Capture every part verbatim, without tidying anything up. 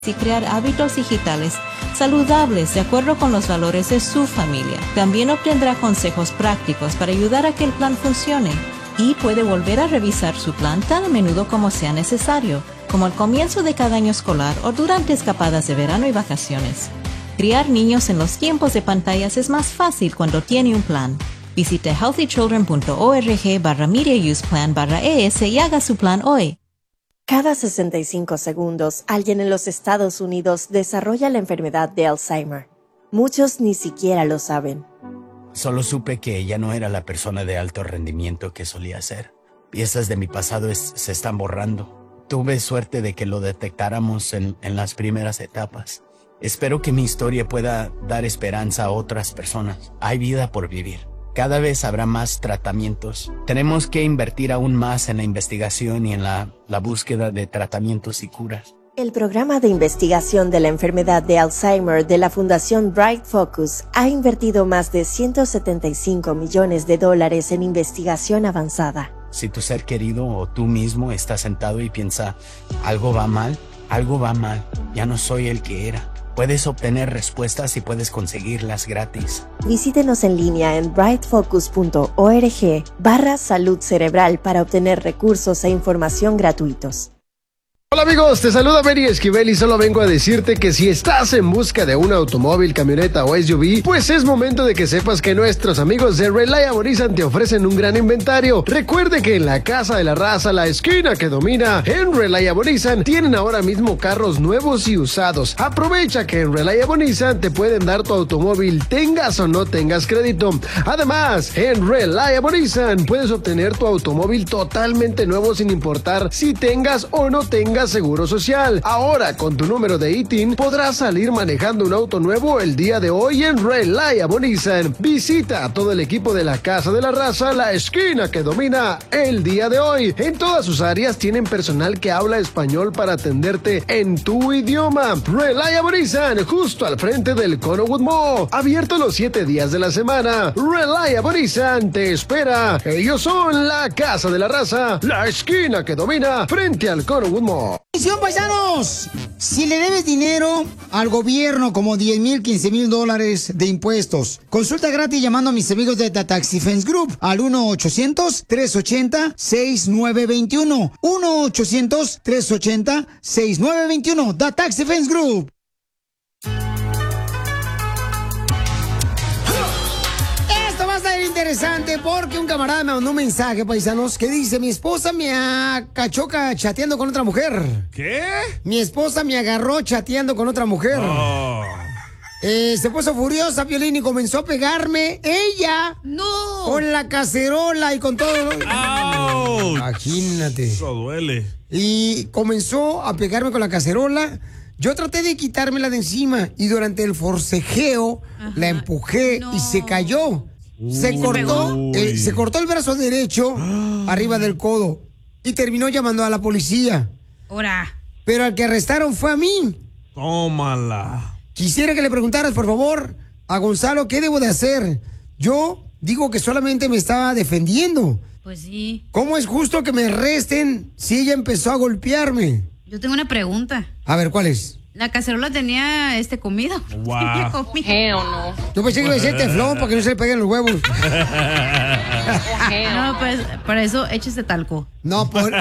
y crear hábitos digitales saludables de acuerdo con los valores de su familia. También obtendrá consejos prácticos para ayudar a que el plan funcione y puede volver a revisar su plan tan a menudo como sea necesario, como al comienzo de cada año escolar o durante escapadas de verano y vacaciones. Criar niños en los tiempos de pantallas es más fácil cuando tiene un plan. Visite healthychildren.org barra Media Use Plan barra ES y haga su plan hoy. Cada sesenta y cinco segundos, alguien en los Estados Unidos desarrolla la enfermedad de Alzheimer. Muchos ni siquiera lo saben. Solo supe que ella no era la persona de alto rendimiento que solía ser. Piezas de mi pasado es, se están borrando. Tuve suerte de que lo detectáramos en, en las primeras etapas. Espero que mi historia pueda dar esperanza a otras personas. Hay vida por vivir. Cada vez habrá más tratamientos. Tenemos que invertir aún más en la investigación y en la, la búsqueda de tratamientos y curas. El programa de investigación de la enfermedad de Alzheimer de la Fundación Bright Focus ha invertido más de ciento setenta y cinco millones de dólares en investigación avanzada. Si tu ser querido o tú mismo estás sentado y piensa, algo va mal, algo va mal, ya no soy el que era. Puedes obtener respuestas y puedes conseguirlas gratis. Visítenos en línea en brightfocus.org barra salud cerebral para obtener recursos e información gratuitos. Hola amigos, te saluda Benny Esquivel y solo vengo a decirte que si estás en busca de un automóvil, camioneta o S U V, pues es momento de que sepas que nuestros amigos de Reliable Nissan te ofrecen un gran inventario. Recuerde que en la Casa de la Raza, la esquina que domina, en Reliable Nissan tienen ahora mismo carros nuevos y usados. Aprovecha que en Reliable Nissan te pueden dar tu automóvil, tengas o no tengas crédito. Además, en Reliable Nissan puedes obtener tu automóvil totalmente nuevo sin importar si tengas o no tengas seguro social. Ahora, con tu número de I T I N, podrás salir manejando un auto nuevo el día de hoy en Reliable Nissan. Visita a todo el equipo de la Casa de la Raza, la esquina que domina el día de hoy. En todas sus áreas tienen personal que habla español para atenderte en tu idioma. Reliable Nissan, justo al frente del Connowood Mall. Abierto los siete días de la semana. Reliable Nissan te espera. Ellos son la Casa de la Raza, la esquina que domina frente al Connowood Mall. Atención, paisanos, si le debes dinero al gobierno como diez mil, quince mil dólares de impuestos, consulta gratis llamando a mis amigos de The Tax Defense Group al uno ochocientos, tres ochenta, sesenta y nueve veintiuno. uno ochocientos, tres ochenta, sesenta y nueve veintiuno. The Tax Defense Group. Interesante porque un camarada me mandó un mensaje, paisanos, que dice: mi esposa me cachó chateando con otra mujer. ¿Qué? Mi esposa me agarró chateando con otra mujer. Oh. Eh, se puso furiosa, Piolín, y comenzó a pegarme ella. ¡No! Con la cacerola y con todo. ¡Auch! Imagínate. Eso duele. Y comenzó a pegarme con la cacerola. Yo traté de quitármela de encima y durante el forcejeo Ajá. la empujé no. y se cayó. Se cortó, eh, se cortó el brazo derecho arriba del codo y terminó llamando a la policía. Ahora. Pero al que arrestaron fue a mí. Tómala. Quisiera que le preguntaras, por favor, a Gonzalo qué debo de hacer. Yo digo que solamente me estaba defendiendo. Pues sí. ¿Cómo es justo que me arresten si ella empezó a golpearme? Yo tengo una pregunta. A ver, ¿cuál es? La cacerola tenía este comida. Wow. ¿Tenía comida? Hell no. Yo pensé que iba a decir teflón para que no se le peguen los huevos. No, pues para eso échese talco. No, por...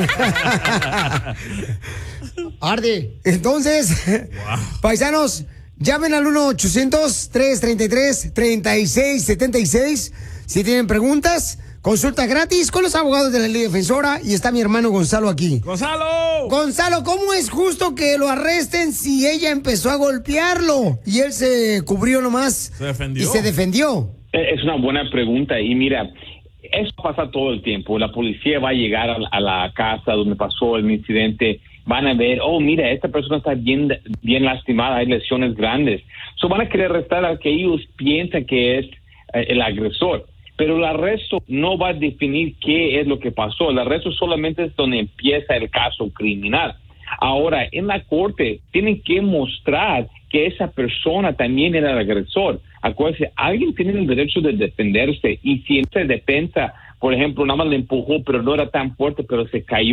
Arde. Entonces, wow. Paisanos, llamen al uno ochocientos, tres treinta y tres, treinta y seis setenta y seis si tienen preguntas. Consulta gratis con los abogados de la Ley Defensora y está mi hermano Gonzalo aquí. ¡Gonzalo! Gonzalo, ¿cómo es justo que lo arresten si ella empezó a golpearlo? Y él se cubrió nomás. Se defendió. Y se defendió. Es una buena pregunta y mira, eso pasa todo el tiempo. La policía va a llegar a la, a la casa donde pasó el incidente, van a ver, oh, mira, esta persona está bien, bien lastimada, hay lesiones grandes. So van a querer arrestar al que ellos piensan que es eh, el agresor. Pero el arresto no va a definir qué es lo que pasó. El arresto solamente es donde empieza el caso criminal. Ahora, en la corte tienen que mostrar que esa persona también era el agresor. Acuérdense, alguien tiene el derecho de defenderse y si esa defensa, por ejemplo, nada más le empujó, pero no era tan fuerte, pero se cayó,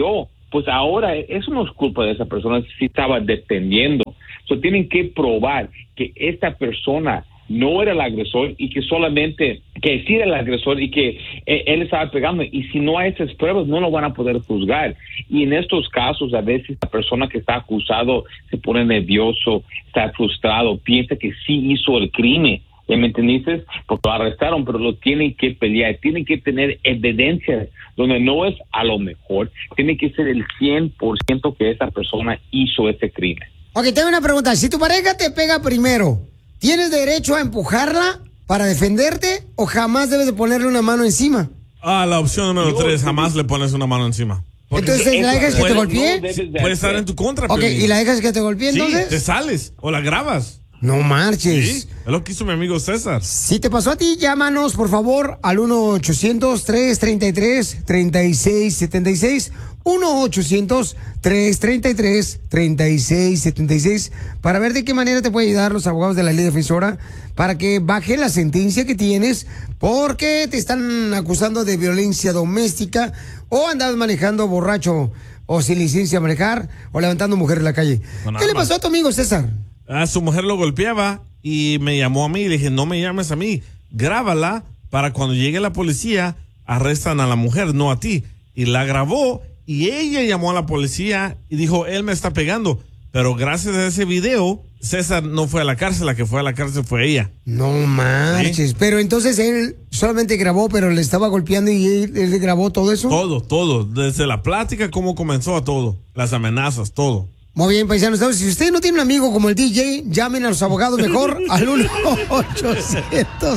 pues ahora eso no es culpa de esa persona, si estaba defendiendo. So, tienen que probar que esta persona no era el agresor y que solamente, que sí era el agresor y que eh, él estaba pegando. Y si no hay esas pruebas, no lo van a poder juzgar. Y en estos casos, a veces la persona que está acusado se pone nervioso, está frustrado, piensa que sí hizo el crimen. ¿Ya me entendiste? Porque lo arrestaron, pero lo tienen que pelear, tienen que tener evidencia donde no es a lo mejor, tiene que ser el cien por ciento que esa persona hizo ese crimen. Ok, tengo una pregunta. Si tu pareja te pega primero, ¿tienes derecho a empujarla para defenderte o jamás debes de ponerle una mano encima? Ah, la opción número Yo, tres, jamás le pones una mano encima. Porque entonces, ¿la dejas que te golpee? No puede estar en tu contra. Ok, ¿y la dejas que te golpee entonces? Sí, te sales o la grabas. No marches. Sí, es lo que hizo mi amigo César. Si te pasó a ti, llámanos, por favor, al uno ochocientos, tres treinta y tres, treinta y seis setenta y seis. uno ochocientos, tres treinta y tres, treinta y seis setenta y seis para ver de qué manera te puede ayudar los abogados de la ley defensora para que baje la sentencia que tienes porque te están acusando de violencia doméstica o andas manejando borracho o sin licencia a manejar o levantando mujer en la calle. Con ¿Qué armas. le pasó a tu amigo César? A su mujer lo golpeaba y me llamó a mí y le dije, no me llames a mí, grábala para cuando llegue la policía arrestan a la mujer, no a ti. Y la grabó y ella llamó a la policía y dijo, él me está pegando. Pero gracias a ese video, César no fue a la cárcel, la que fue a la cárcel fue ella. No marches, ¿sí? Pero entonces él solamente grabó, pero le estaba golpeando y él, él grabó todo eso. Todo, todo, desde la plática, cómo comenzó a todo, las amenazas, todo. Muy bien, paisanos, si usted no tiene un amigo como el D J, llamen a los abogados mejor al uno ochocientos,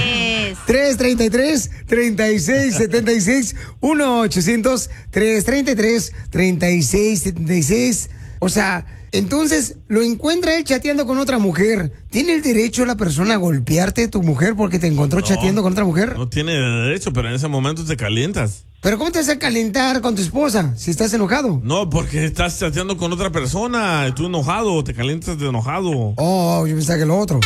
tres treinta y tres, treinta y seis setenta y seis, uno ochocientos, tres treinta y tres, treinta y seis setenta y seis. O sea, entonces lo encuentra él chateando con otra mujer. ¿Tiene el derecho la persona a golpearte, tu mujer, porque te encontró no, chateando con otra mujer? No tiene derecho, pero en ese momento te calientas. ¿Pero cómo te vas a calentar con tu esposa si estás enojado? No, porque estás chateando con otra persona, tú enojado, te calientas de enojado. Oh, yo pensaba que lo otro.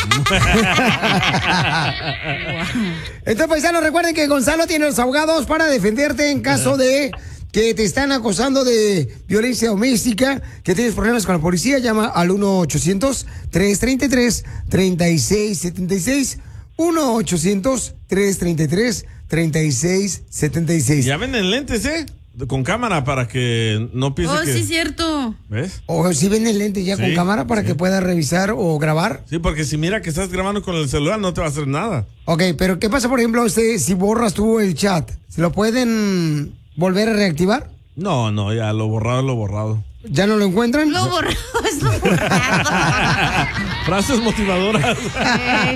Entonces, paisanos, recuerden que Gonzalo tiene los abogados para defenderte en caso de que te están acusando de violencia doméstica, que tienes problemas con la policía. Llama al uno ochocientos, tres treinta y tres, treinta y seis setenta y seis. uno ochocientos, tres treinta y tres, treinta y seis setenta y seis. Ya venden lentes, ¿eh? Con cámara para que no piense oh, que... Oh, sí, cierto. ¿Ves? O si venden lentes ya sí, con cámara para sí. que puedas revisar o grabar. Sí, porque si mira que estás grabando con el celular no te va a hacer nada. Ok, pero ¿qué pasa, por ejemplo, usted, si borras tú el chat? ¿Se lo pueden volver a reactivar? No, no, ya lo borrado es lo borrado. ¿Ya no lo encuentran? Lo borrado es lo borrado. Frases motivadoras.